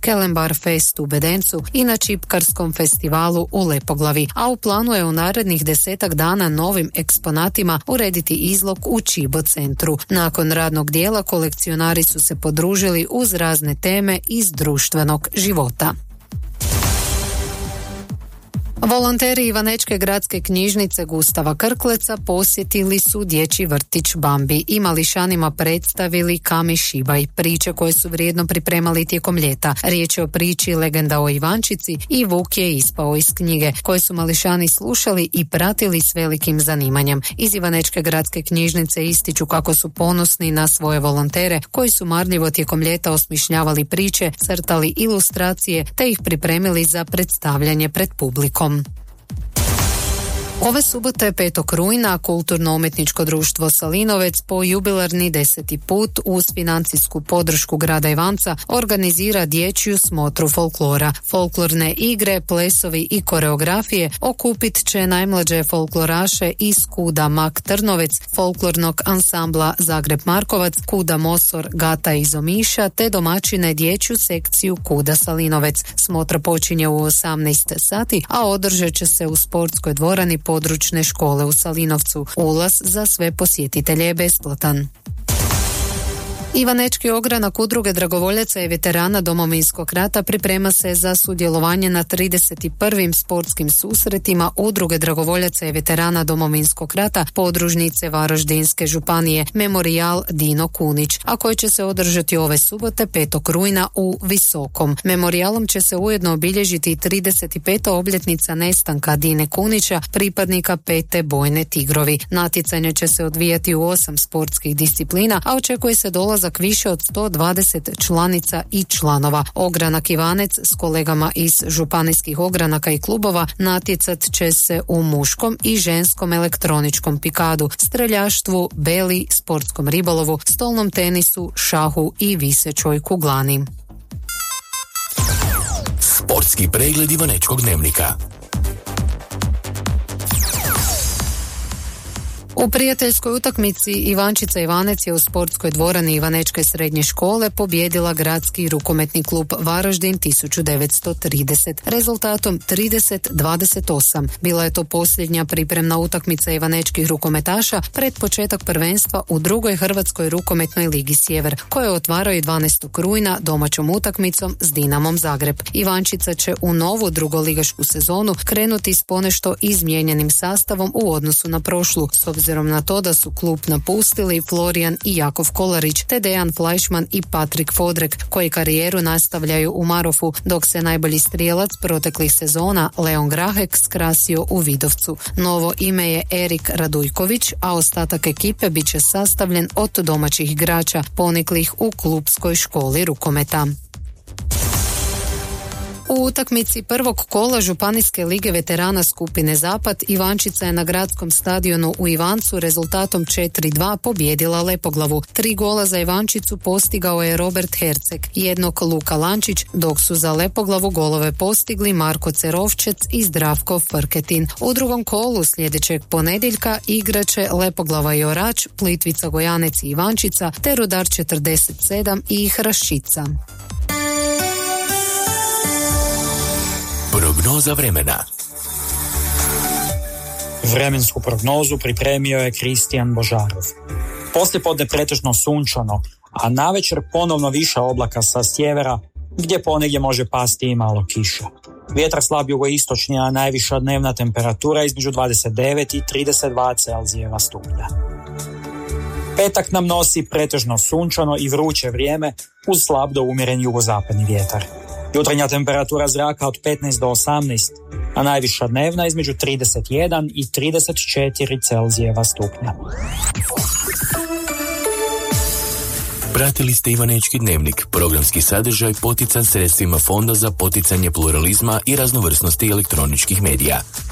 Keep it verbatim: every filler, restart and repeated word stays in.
Kelembar Fest u Bedencu i na Čipkarskom festivalu u Lepoglavi, a u planu je u narednih desetak dana novim eksponatima urediti izlog u Čibo centru. Nakon radnog dijela kolekcionari su se podružili uz razne teme iz društvenog života. Volonteri Ivanečke gradske knjižnice Gustava Krkleca posjetili su dječji vrtić Bambi i mališanima predstavili Kami Šibaj, priče koje su vrijedno pripremali tijekom ljeta. Riječ je o priči Legenda o Ivančici i Vuk je ispao iz knjige, koje su mališani slušali i pratili s velikim zanimanjem. Iz Ivanečke gradske knjižnice ističu kako su ponosni na svoje volontere koji su marljivo tijekom ljeta osmišljavali priče, crtali ilustracije te ih pripremili za predstavljanje pred publikom. Ove subote petog rujna Kulturno-umjetničko društvo Salinovec po jubilarni deseti put uz financijsku podršku grada Ivanca organizira dječju smotru folklora. Folklorne igre, plesovi i koreografije okupit će najmlađe folkloraše iz Kuda Mak Trnovec, folklornog ansambla Zagreb Markovac, Kuda Mosor, Gata iz Omiša te domaćine dječju sekciju Kuda Salinovec. Smotra počinje u osamnaest sati, a održat će se u sportskoj dvorani područne škole u Salinovcu. Ulaz za sve posjetitelje je besplatan. Ivanečki ogranak Udruge dragovoljaca i veterana Domovinskog rata priprema se za sudjelovanje na trideset prvim sportskim susretima Udruge dragovoljaca i veterana Domovinskog rata podružnice Varaždinske županije Memorijal Dino Kunić, a koji će se održati ove subote petog rujna u Visokom. Memorijalom će se ujedno obilježiti trideset peta obljetnica nestanka Dine Kunića, pripadnika pete bojne Tigrovi. Natjecanje će se odvijati u osam sportskih disciplina, a očekuje se dolazak više od sto dvadeset članica i članova. Ogranak Ivanec s kolegama iz županijskih ogranaka i klubova natjecat će se u muškom i ženskom elektroničkom pikadu, streljaštvu, beli, sportskom ribolovu, stolnom tenisu, šahu i visećoj kuglani. Sportski pregled Ivanečkog dnevnika. U prijateljskoj utakmici Ivančica Ivanec je u sportskoj dvorani Ivanečke srednje škole pobijedila gradski rukometni klub Varaždin tisuću devetsto trideset rezultatom trideset dvadeset osam. Bila je to posljednja pripremna utakmica ivanečkih rukometaša pred početak prvenstva u drugoj Hrvatskoj rukometnoj ligi Sjever, koje otvaraju dvanaestog rujna domaćom utakmicom s Dinamom Zagreb. Ivančica će u novu drugoligašku sezonu krenuti s ponešto izmijenjenim sastavom u odnosu na prošlu, s obzirom na to da su klub napustili Florijan i Jakov Kolarić te Dejan Flajšman i Patrik Fodrek, koji karijeru nastavljaju u Marofu, dok se najbolji strijelac proteklih sezona Leon Grahek skrasio u Vidovcu. Novo ime je Erik Radujković, a ostatak ekipe bit će sastavljen od domaćih igrača poniklih u klubskoj školi rukometa. U utakmici prvog kola Županijske lige veterana skupine Zapad Ivančica je na gradskom stadionu u Ivancu rezultatom četiri dva pobijedila Lepoglavu. Tri gola za Ivančicu postigao je Robert Herceg, jednog Luka Lančić, dok su za Lepoglavu golove postigli Marko Cerovčec i Zdravko Frketin. U drugom kolu sljedećeg ponedjeljka igraće Lepoglava i Orač, Plitvica Gojanec i Ivančica te Rudar četrdeset sedam i Hraščica. Prognoza vremena. Vremensku prognozu pripremio je Kristijan Božarov. Poslijepodne pretežno sunčano, a navečer ponovno više oblaka sa sjevera, gdje ponegdje može pasti i malo kiše. Vjetar slab jugoistočni, a najviša dnevna temperatura između dvadeset devet i trideset dva Celzijeva stupnja. Petak nam nosi pretežno sunčano i vruće vrijeme uz slab do umjeren jugozapadni vjetar. Jutarnja temperatura zraka od petnaest do osamnaest, a najviša dnevna između trideset jedan i trideset četiri Celzijeva stupnja. Pratili ste Ivanečki dnevnik, programski sadržaj potican sredstvima Fonda za poticanje pluralizma i raznovrsnosti elektroničkih medija.